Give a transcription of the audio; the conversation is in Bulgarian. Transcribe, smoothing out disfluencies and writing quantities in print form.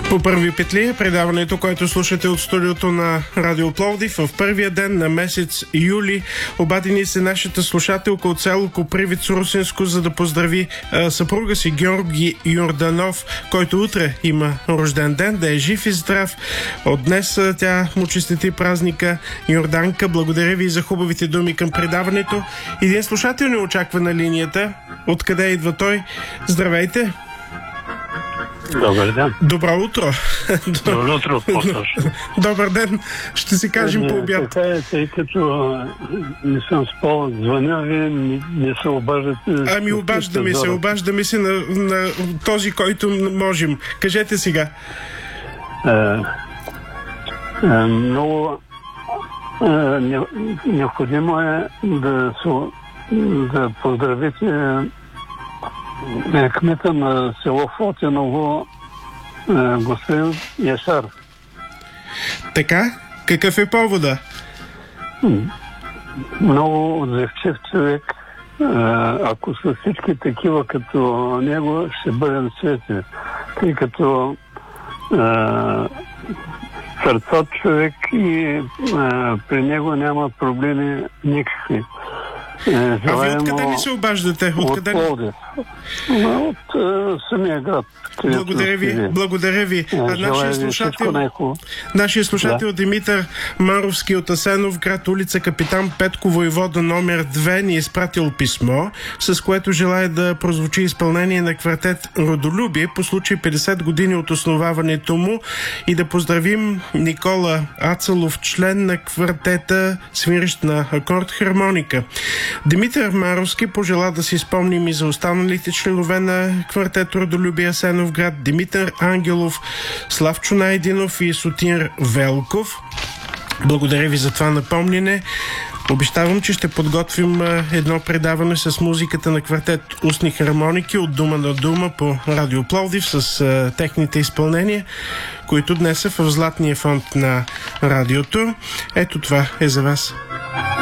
По първи петли, предаването, което слушате от студиото на Радио Пловдив в първия ден на месец юли. Обадени се нашата слушателка от село Копривиц, Русенско, за да поздрави съпруга си Георги Йорданов, който утре има рожден ден, да е жив и здрав. От днес тя му честити празника. Йорданка, благодаря ви за хубавите думи към предаването. Един слушател ни очаква на линията. Откъде идва той? Здравейте! Добър ден. Добро утро. Добро утро, по-точно. Добър ден. Ще си кажем по обяд. Така е, тъй като не съм спал, звъня ви, не се обаждате. Ами обаждаме се на този, който можем. Кажете сега. Много необходимо е да поздравите кмета на село Фотиново, господин Яшар. Така? Какъв е повода? Много отзивчив човек. Ако са всички такива като него, ще бъдем свети. Тъй като сърцат човек и при него няма проблеми никакви. А ви откъде ни се обаждате? От Пловдив. От самия град. Благодаря ви. Нашия слушател Димитър Маровски от Асенов град, улица Капитан Петко Войвода номер 2 ни е изпратил писмо, с което желая да прозвучи изпълнение на квартет Родолюбие по случай 50 години от основаването му и да поздравим Никола Ацелов, член на квартета, свирещ на акорд хармоника. Димитър Маровски пожела да си спомним и за останалите членове на квартет Родолюбие Асенов град: Димитър Ангелов, Славчо Найдинов и Сотир Велков. Благодаря ви за това напомняне. Обещавам, че ще подготвим едно предаване с музиката на квартет Устни хармоники от дума на дума по Радио Пловдив с техните изпълнения, които днес са в Златния фонд на радиото. Ето това е за вас.